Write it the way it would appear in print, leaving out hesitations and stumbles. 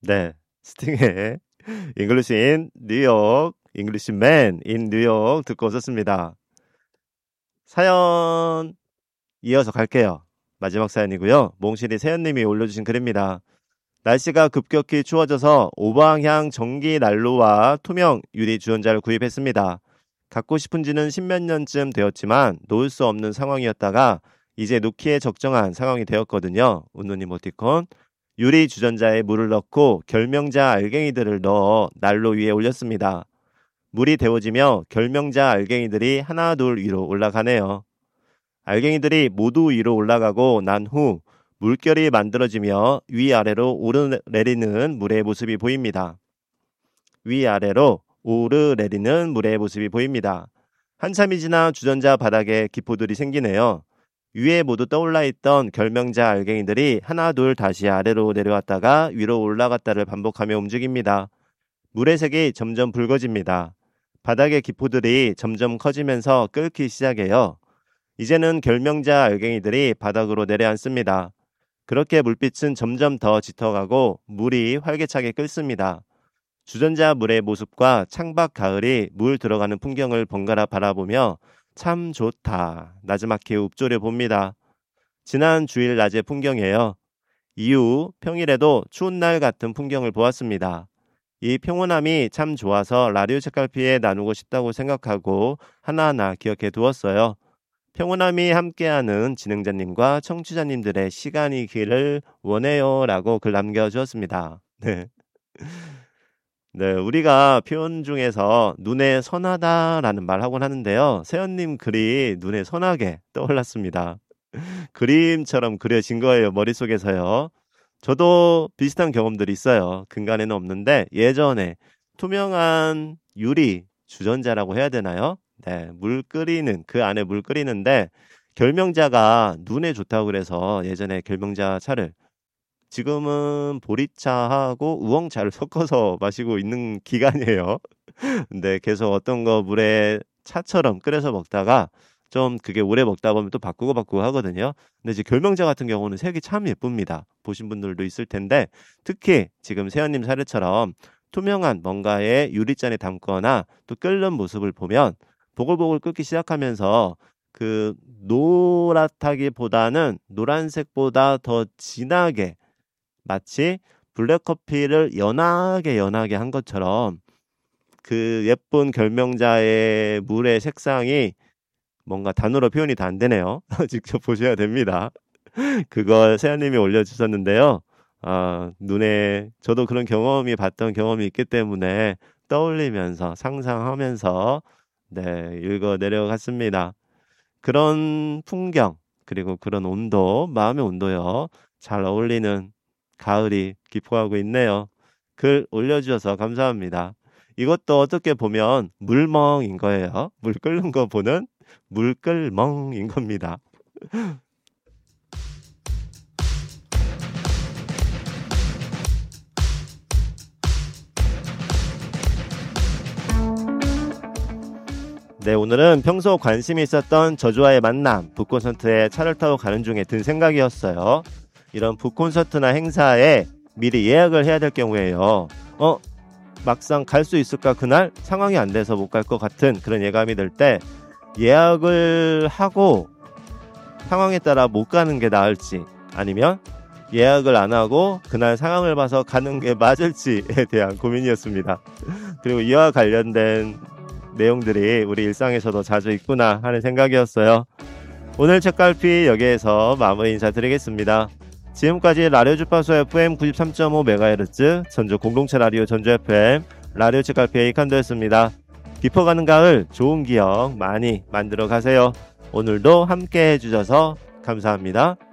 네, 스팅의 잉글리시 인 뉴욕, 잉글리시 맨 인 뉴욕 듣고 오셨습니다. 사연 이어서 갈게요. 마지막 사연이고요. 몽실이 세연님이 올려주신 글입니다. 날씨가 급격히 추워져서 오방향 전기 난로와 투명 유리 주전자를 구입했습니다. 갖고 싶은 지는 10몇 년쯤 되었지만 놓을 수 없는 상황이었다가 이제 놓기에 적정한 상황이 되었거든요. 웃는 이모티콘. 유리 주전자에 물을 넣고 결명자 알갱이들을 넣어 난로 위에 올렸습니다. 물이 데워지며 결명자 알갱이들이 하나 둘 위로 올라가네요. 알갱이들이 모두 위로 올라가고 난 후 물결이 만들어지며 위아래로 오르내리는 물의 모습이 보입니다. 위아래로 오르내리는 물의 모습이 보입니다. 한참이 지나 주전자 바닥에 기포들이 생기네요. 위에 모두 떠올라 있던 결명자 알갱이들이 하나 둘 다시 아래로 내려왔다가 위로 올라갔다를 반복하며 움직입니다. 물의 색이 점점 붉어집니다. 바닥의 기포들이 점점 커지면서 끓기 시작해요. 이제는 결명자 알갱이들이 바닥으로 내려앉습니다. 그렇게 물빛은 점점 더 짙어가고 물이 활기차게 끓습니다. 주전자 물의 모습과 창밖 가을이 물 들어가는 풍경을 번갈아 바라보며 참 좋다 나지막히 읊조려 봅니다. 지난 주일 낮의 풍경이에요. 이후 평일에도 추운 날 같은 풍경을 보았습니다. 이 평온함이 참 좋아서 라디오 책갈피에 나누고 싶다고 생각하고 하나하나 기억해 두었어요. 평온함이 함께하는 진행자님과 청취자님들의 시간이기를 원해요 라고 글 남겨주었습니다. 네. 네, 우리가 표현 중에서 눈에 선하다라는 말 하곤 하는데요. 세연님 글이 눈에 선하게 떠올랐습니다. 그림처럼 그려진 거예요. 머릿속에서요. 저도 비슷한 경험들이 있어요. 근간에는 없는데 예전에 투명한 유리 주전자라고 해야 되나요? 네, 물 끓이는 그 안에 물 끓이는데 결명자가 눈에 좋다고 그래서 예전에 결명자 차를 지금은 보리차하고 우엉차를 섞어서 마시고 있는 기간이에요. 근데 계속 어떤 거 물에 차처럼 끓여서 먹다가 좀 그게 오래 먹다 보면 또 바꾸고 하거든요. 근데 이제 결명자 같은 경우는 색이 참 예쁩니다. 보신 분들도 있을 텐데 특히 지금 세연님 사례처럼 투명한 뭔가에 유리잔에 담거나 또 끓는 모습을 보면 보글보글 끓기 시작하면서 그 노랗다기보다는 노란색보다 더 진하게 마치 블랙커피를 연하게 한 것처럼 그 예쁜 결명자의 물의 색상이 뭔가 단어로 표현이 다 안 되네요. 직접 보셔야 됩니다. 그걸 세연님이 올려주셨는데요. 눈에 저도 그런 봤던 경험이 있기 때문에 떠올리면서 상상하면서 네, 읽어 내려갔습니다. 그런 풍경 그리고 그런 온도, 마음의 온도요. 잘 어울리는 가을이 기포하고 있네요. 글 올려주셔서 감사합니다. 이것도 어떻게 보면 물멍인 거예요. 물 끓는 거 보는 물끓멍인 겁니다. 네, 오늘은 평소 관심이 있었던 저주와의 만남, 북콘서트에 차를 타고 가는 중에 든 생각이었어요. 이런 북콘서트나 행사에 미리 예약을 해야 될 경우에요. 막상 갈 수 있을까 그날 상황이 안 돼서 못 갈 것 같은 그런 예감이 들 때 예약을 하고 상황에 따라 못 가는 게 나을지 아니면 예약을 안 하고 그날 상황을 봐서 가는 게 맞을지에 대한 고민이었습니다. 그리고 이와 관련된 내용들이 우리 일상에서도 자주 있구나 하는 생각이었어요. 오늘 책갈피 여기에서 마무리 인사드리겠습니다. 지금까지 라디오 주파수 FM 93.5MHz 전주 공동체 라디오 전주 FM 라디오 책갈피의 이칸도였습니다. 깊어가는 가을 좋은 기억 많이 만들어 가세요. 오늘도 함께 해주셔서 감사합니다.